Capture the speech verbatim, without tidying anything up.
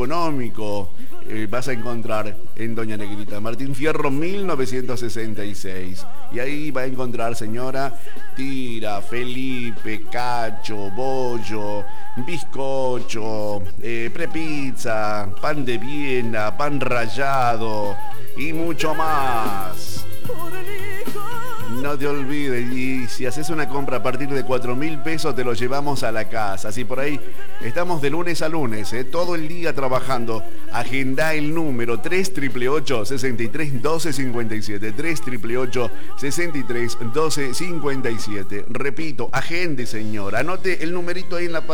económico eh, vas a encontrar en Doña Negrita. Martín Fierro mil novecientos sesenta y seis. Y ahí va a encontrar, señora, tira, Felipe, cacho, bollo, bizcocho, eh, prepizza, pan de Viena, pan rallado y mucho más. No te olvides, y si haces una compra a partir de cuatro mil pesos te lo llevamos a la casa. Así por ahí estamos de lunes a lunes, ¿eh? Todo el día trabajando. Agenda el número tres ocho ocho ocho, sesenta y tres, doce cincuenta y siete. tres ocho ocho ocho, sesenta y tres, doce cincuenta y siete. Repito, agende, señor. Anote el numerito ahí en la pantalla.